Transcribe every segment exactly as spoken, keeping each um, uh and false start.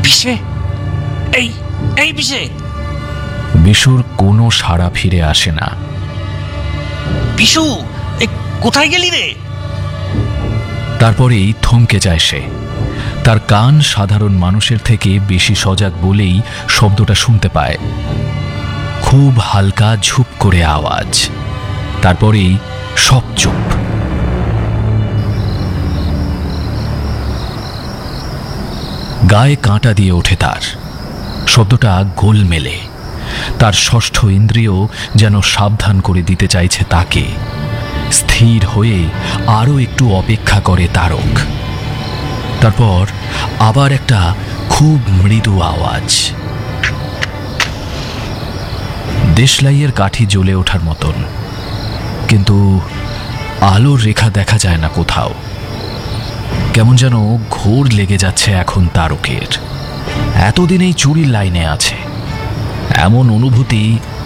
পিসে, এই এই পিসে। বিশুর কোনো সাড়া ফিরে আসে না। পিসু, কোথায় গেলি রে? তারপরেই থমকে যায় সে। তার কান সাধারণ মানুষের থেকে বেশি সজাগ বলেই শব্দটা শুনতে পায়। খুব হালকা ঝুপ করে আওয়াজ, তারপরেই সব চুপ। গায়ে কাঁটা দিয়ে ওঠে তার। শব্দটা গোলমেলে। তার ষষ্ঠ ইন্দ্রিয় যেন সাবধান করে দিতে চাইছে তাকে। স্থির হয়ে আরো একটু অপেক্ষা করে তারক। তারপর আবার একটা খুব মৃদু আওয়াজ, দেশলাইয়ের কাঠি জ্বলে ওঠার মতন, কিন্তু আলোর রেখা দেখা যায় না কোথাও। কেমন যেন ঘোর লেগে যাচ্ছে এখন তারকের। এতদিনেই চুরির লাইনে আছে, এমন অনুভূতি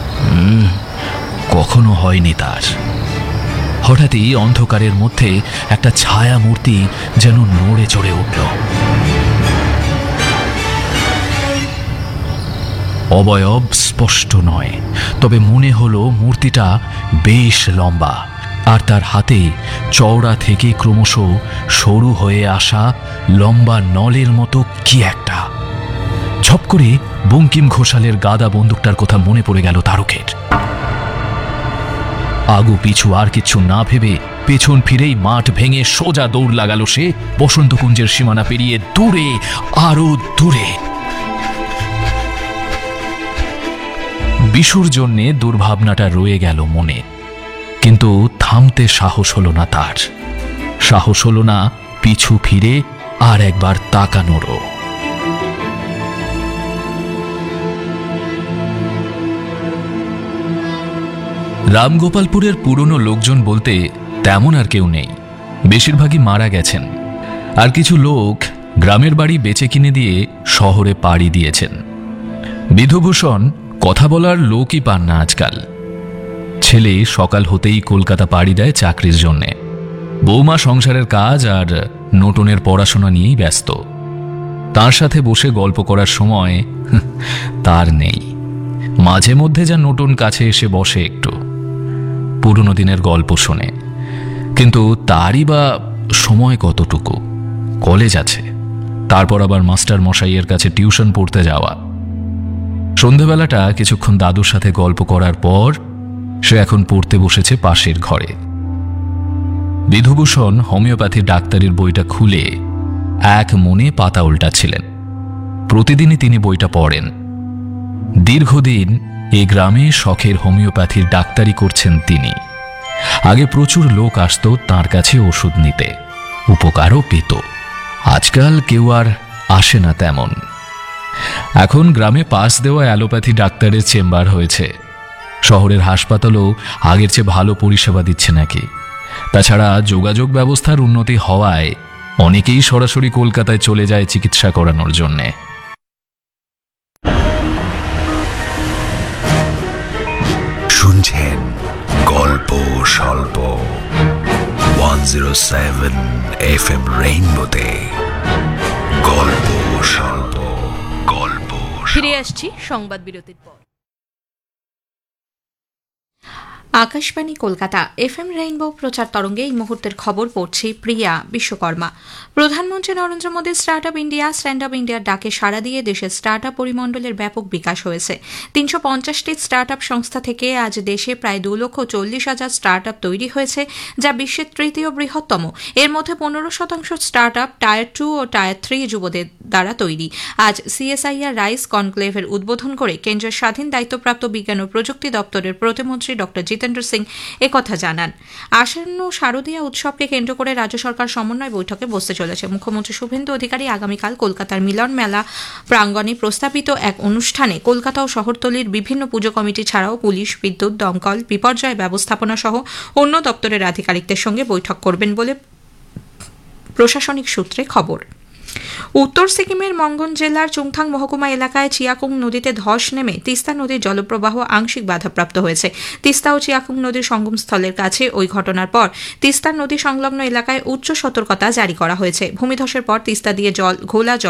কখনো হয়নি তার। হঠাৎই অন্ধকারের মধ্যে একটা ছায়া মূর্তি যেন নড়ে চড়ে উঠল। অবয়ব স্পষ্ট নয়, তবে মনে হলো মূর্তিটা বেশ লম্বা, আর তার হাতে চওড়া থেকে ক্রমশ সরু হয়ে আসা লম্বা নলের মতো কি একটা। ঝপ করে বঙ্কিম ঘোষালের গাদা বন্দুকটার কথা মনে পড়ে গেল তারকের। আগু পিছু আর কিছু না ভেবে পেছন ফিরেই মাঠ ভেঙে সোজা দৌড় লাগালো সে বসন্তকুঞ্জের সীমানা পেরিয়ে দূরে, আরো দূরে। বিশুর জন্যে দুর্ভাবনাটা রয়ে গেল মনে, কিন্তু থামতে সাহস হলো না তার। সাহস হলো না পিছু ফিরে আর একবার তাকানোরও। রামগোপালপুরের পুরনো লোকজন বলতে তেমন আর কেউ নেই। বেশিরভাগই মারা গেছেন, আর কিছু লোক গ্রামের বাড়ি বেচে কিনে দিয়ে শহরে পাড়ি দিয়েছেন। বিধুভূষণ কথা বলার লোকই পান না আজকাল। ছেলে সকাল হতেই কলকাতা পাড়ি দেয় চাকরির জন্যে। বৌমা সংসারের কাজ আর নটনের পড়াশোনা নিয়েই ব্যস্ত। তার সাথে বসে গল্প করার সময় তার নেই। মাঝে মধ্যে যা নটন কাছে এসে বসে, একটু পুরনো দিনের গল্প শোনে, কিন্তু তারই বা সময় কতটুকু। কলেজ আছে, তারপর আবার মাস্টার মশাইয়ের কাছে টিউশন পড়তে যাওয়া। সন্ধেবেলাটা কিছুক্ষণ দাদুর সাথে গল্প করার পর সে এখন পড়তে বসেছে পাশের ঘরে। বিধুভূষণ হোমিওপ্যাথির ডাক্তারির বইটা খুলে এক মনে পাতা উল্টাচ্ছিলেন। প্রতিদিনই তিনি বইটা পড়েন। দীর্ঘদিন এই গ্রামে শখের হোমিওপ্যাথির ডাক্তারি করছেন তিনি। আগে প্রচুর লোক আসতো তাঁর কাছে ওষুধ নিতে, উপকারও পেত। আজকাল কেউ আর আসে না তেমন। এখন গ্রামে পাশ দেওয়া অ্যালোপ্যাথি ডাক্তারের চেম্বার হয়েছে। শহরের হাসপাতালও আগের চেয়ে ভালো পরিষেবা দিচ্ছে নাকি। তাছাড়া যোগাযোগ ব্যবস্থার উন্নতি হওয়ায় অনেকেই সরাসরি কলকাতায় চলে যায় চিকিৎসা করানোর জন্যে। শুনছেন গল্প স্বল্প one zero seven F M রেইনবোতে। গল্প স্বল্প, গল্প। ফিরে আসছি সংবাদ বিরতির পর। Akashvani Kolkata F M rainbow প্রচার তরঙ্গে এই মুহূর্তের খবর পড়ছি প্রিয়া বিশ্বকর্মা। প্রধানমন্ত্রী নরেন্দ্র মোদীর start up India stand up ইন্ডিয়ার ডাকে সাড়া দিয়ে দেশের স্টার্ট আপ পরিমণ্ডলের ব্যাপক বিকাশ হয়েছে। তিনশো পঞ্চাশটি স্টার্ট আপ সংস্থা থেকে আজ দেশে প্রায় দু লক্ষ চল্লিশ হাজার স্টার্ট আপ তৈরি হয়েছে, যা বিশ্বের তৃতীয় বৃহত্তম। এর মধ্যে পনেরো শতাংশ স্টার্ট আপ টায়ার টু ও টায়ার থ্রি যুবদের দ্বারা তৈরি। আজ সিএসআইআর রাইস কনক্লেভের উদ্বোধন করে কেন্দ্রের স্বাধীন দায়িত্বপ্রাপ্ত বিজ্ঞান ও প্রযুক্তি দপ্তরের প্রতিমন্ত্রী ডক্টর জিতেন্দ্র সিং একথা জানান। আসন্ন শারদীয়া উৎসবকে কেন্দ্র করে রাজ্য সরকার সমন্বয় বৈঠকে বসতে চলেছে। মুখ্যমন্ত্রী শুভেন্দু অধিকারী আগামীকাল কলকাতার মিলন মেলা প্রাঙ্গণে প্রস্তাবিত এক অনুষ্ঠানে কলকাতা ও শহরতলির বিভিন্ন পুজো কমিটি ছাড়াও পুলিশ, বিদ্যুৎ, দমকল, বিপর্যয় ব্যবস্থাপনা সহ অন্য দপ্তরের আধিকারিকদের সঙ্গে বৈঠক করবেন বলে প্রশাসনিক সূত্রে খবর। উত্তর সিকিমের মঙ্গন জেলার চুংথাং মহকুমা এলাকায় চিয়াকুং নদীতে ধস নেমে তিস্তা নদীর জলপ্রবাহ আংশিক বাধাপ্রাপ্ত হয়েছে। তিস্তা ও চিয়াকুং নদীর সঙ্গমস্থলের কাছে ওই ঘটনার পর তিস্তা নদী সংলগ্ন এলাকায় উচ্চ সতর্কতা জারি করা হয়েছে। ভূমিধসের পর তিস্তা দিয়ে জল ঘোলা জল